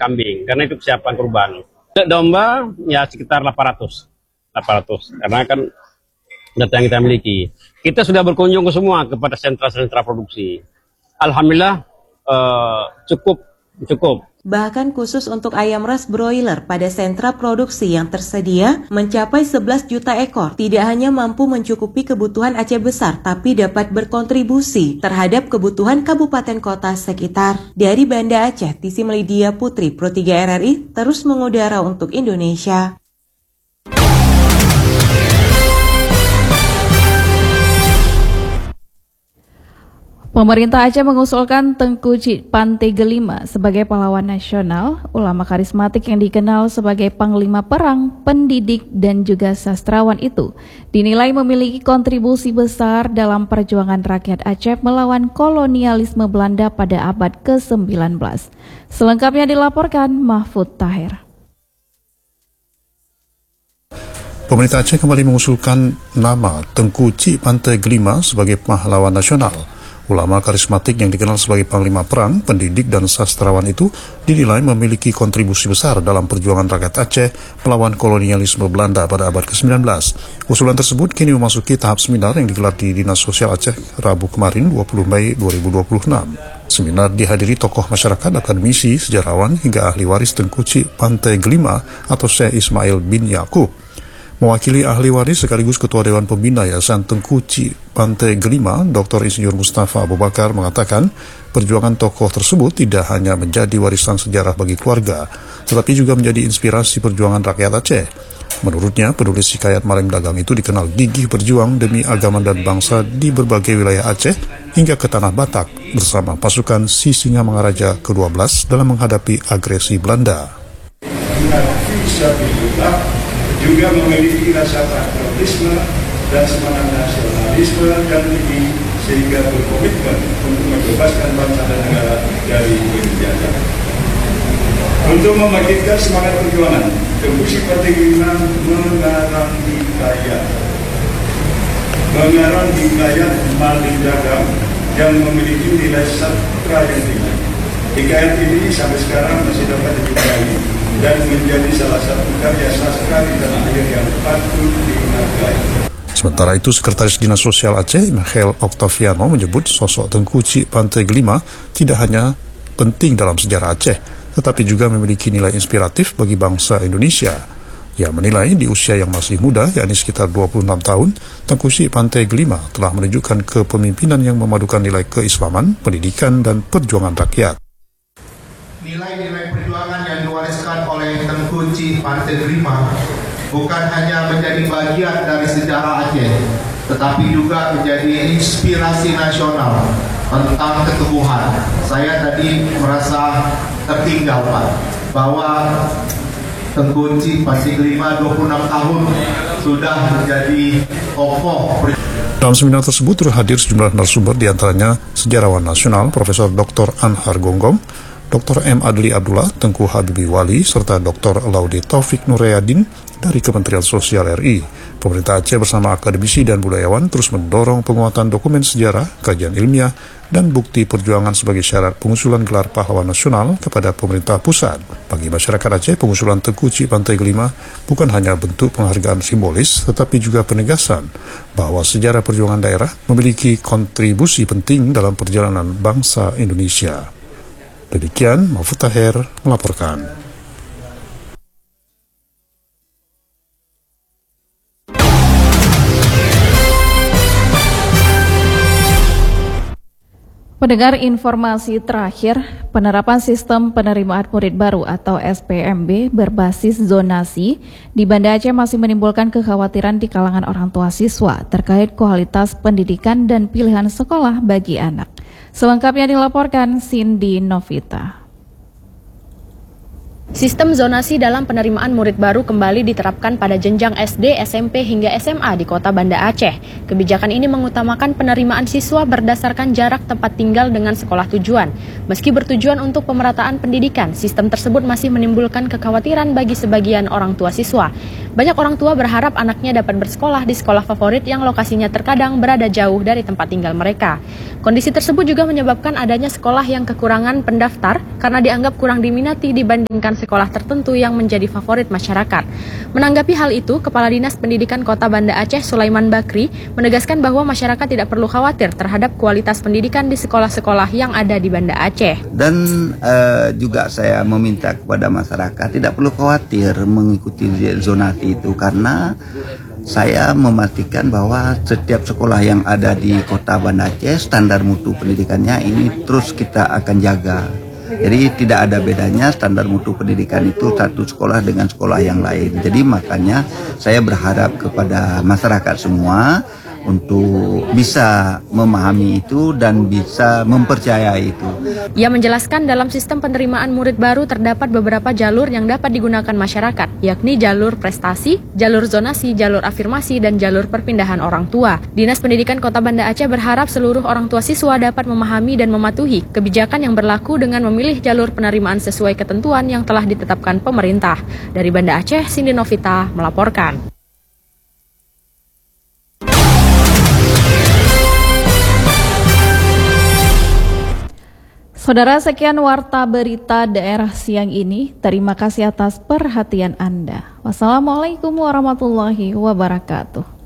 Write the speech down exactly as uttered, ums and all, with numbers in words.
kambing, karena itu kesiapan kurban. Domba ya sekitar delapan ratus, karena kan data yang kita miliki. Kita sudah berkunjung ke semua kepada sentra-sentra produksi. Alhamdulillah eh, cukup cukup. Bahkan khusus untuk ayam ras broiler pada sentra produksi yang tersedia mencapai sebelas juta ekor, tidak hanya mampu mencukupi kebutuhan Aceh besar, tapi dapat berkontribusi terhadap kebutuhan kabupaten kota sekitar. Dari Banda Aceh, Tisi Melidia Putri, Pro tiga R R I, terus mengudara untuk Indonesia. Pemerintah Aceh mengusulkan Tengku Cik Pante Gelima sebagai pahlawan nasional, ulama karismatik yang dikenal sebagai panglima perang, pendidik, dan juga sastrawan itu dinilai memiliki kontribusi besar dalam perjuangan rakyat Aceh melawan kolonialisme Belanda pada abad ke sembilan belas. Selengkapnya dilaporkan Mahfud Tahir. Pemerintah Aceh kembali mengusulkan nama Tengku Cik Pante Gelima sebagai pahlawan nasional. Ulama karismatik yang dikenal sebagai panglima perang, pendidik, dan sastrawan itu dinilai memiliki kontribusi besar dalam perjuangan rakyat Aceh melawan kolonialisme Belanda pada abad ke sembilan belas. Usulan tersebut kini memasuki tahap seminar yang digelar di Dinas Sosial Aceh Rabu kemarin dua puluh Mei dua ribu dua puluh enam. Seminar dihadiri tokoh masyarakat, akademisi, sejarawan, hingga ahli waris Tengku Cik Pante Gelima atau Syekh Ismail bin Yakub. Mewakili ahli waris sekaligus Ketua Dewan Pembina Yayasan Tengku Cik Pante Gelima, Doktor Insinyur Mustafa Abu Bakar mengatakan perjuangan tokoh tersebut tidak hanya menjadi warisan sejarah bagi keluarga, tetapi juga menjadi inspirasi perjuangan rakyat Aceh. Menurutnya, penulis hikayat Malem Dagang itu dikenal gigih berjuang demi agama dan bangsa di berbagai wilayah Aceh hingga ke Tanah Batak bersama pasukan Sisingamangaraja kedua belas dalam menghadapi agresi Belanda. Juga memiliki rasa patriotisme dan semangat nasionalisme dan tinggi sehingga berkomitmen untuk membebaskan bangsa dan negara dari penjajah. Untuk membangkitkan semangat perjuangan, Tengku Cik Pante Gelima mengarang hikayat mengarang hikayat Malem Dagang yang memiliki nilai sastra yang tinggi. Hikayat ini sampai sekarang masih dapat dijumpai dan menjadi salah satu karya sastra di tanah air yang patut dihargai. Sementara itu, Sekretaris Dinas Sosial Aceh, Michael Octaviano, menyebut sosok Tengku Cik Pante Gelima tidak hanya penting dalam sejarah Aceh, tetapi juga memiliki nilai inspiratif bagi bangsa Indonesia. Ia menilai di usia yang masih muda, yakni sekitar dua puluh enam tahun, Tengku Cik Pante Gelima telah menunjukkan kepemimpinan yang memadukan nilai keislaman, pendidikan, dan perjuangan rakyat. Nilai-nilai perjuangan yang diwariskan oleh Tengku Cik Pante Gelima bukan hanya menjadi bagian dari sejarah Aceh, tetapi juga menjadi inspirasi nasional tentang keteguhan. Saya tadi merasa tertinggal, Pak, bahwa Tengku Cik Pante Gelima dua puluh enam tahun sudah menjadi tokoh. Dalam seminar tersebut terhadir sejumlah narasumber, diantaranya sejarawan nasional Profesor Doktor Anhar Gonggong, Doktor M. Adli Abdullah, Tengku Habibi Wali, serta Doktor Laude Taufik Nuryadin dari Kementerian Sosial R I. Pemerintah Aceh bersama akademisi dan budayawan terus mendorong penguatan dokumen sejarah, kajian ilmiah, dan bukti perjuangan sebagai syarat pengusulan gelar pahlawan nasional kepada pemerintah pusat. Bagi masyarakat Aceh, pengusulan Tengku Cik Pante Gelima bukan hanya bentuk penghargaan simbolis, tetapi juga penegasan bahwa sejarah perjuangan daerah memiliki kontribusi penting dalam perjalanan bangsa Indonesia. Demikian, Mahfud Tahir melaporkan. Pendengar, informasi terakhir, penerapan sistem penerimaan murid baru atau S P M B berbasis zonasi di Banda Aceh masih menimbulkan kekhawatiran di kalangan orang tua siswa terkait kualitas pendidikan dan pilihan sekolah bagi anak. Selengkapnya dilaporkan Cindy Novita. Sistem zonasi dalam penerimaan murid baru kembali diterapkan pada jenjang S D, S M P hingga S M A di Kota Banda Aceh. Kebijakan ini mengutamakan penerimaan siswa berdasarkan jarak tempat tinggal dengan sekolah tujuan. Meski bertujuan untuk pemerataan pendidikan, sistem tersebut masih menimbulkan kekhawatiran bagi sebagian orang tua siswa. Banyak orang tua berharap anaknya dapat bersekolah di sekolah favorit yang lokasinya terkadang berada jauh dari tempat tinggal mereka. Kondisi tersebut juga menyebabkan adanya sekolah yang kekurangan pendaftar karena dianggap kurang diminati dibandingkan sekolah tertentu yang menjadi favorit masyarakat. Menanggapi hal itu, Kepala Dinas Pendidikan Kota Banda Aceh Sulaiman Bakri menegaskan bahwa masyarakat tidak perlu khawatir terhadap kualitas pendidikan di sekolah-sekolah yang ada di Banda Aceh. Dan uh, juga saya meminta kepada masyarakat tidak perlu khawatir mengikuti zonasi itu, karena saya memastikan bahwa setiap sekolah yang ada di Kota Banda Aceh standar mutu pendidikannya ini terus kita akan jaga. Jadi tidak ada bedanya standar mutu pendidikan itu satu sekolah dengan sekolah yang lain. Jadi makanya saya berharap kepada masyarakat semua untuk bisa memahami itu dan bisa mempercayai itu. Ia menjelaskan dalam sistem penerimaan murid baru terdapat beberapa jalur yang dapat digunakan masyarakat, yakni jalur prestasi, jalur zonasi, jalur afirmasi, dan jalur perpindahan orang tua. Dinas Pendidikan Kota Banda Aceh berharap seluruh orang tua siswa dapat memahami dan mematuhi kebijakan yang berlaku dengan memilih jalur penerimaan sesuai ketentuan yang telah ditetapkan pemerintah. Dari Banda Aceh, Cindy Novita melaporkan. Saudara, sekian Warta Berita Daerah siang ini. Terima kasih atas perhatian Anda. Wassalamualaikum warahmatullahi wabarakatuh.